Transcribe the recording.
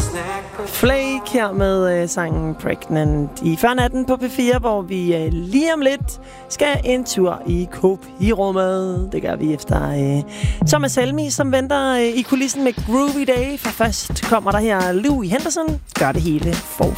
Flake her med sangen Pregnant i Førnatten på P4, hvor vi lige om lidt skal en tur i kopirummet. Det gør vi efter Thomas Helmig, som venter i kulissen med Groovy Day. For først kommer der her Louis Henderson, gør det hele forfra.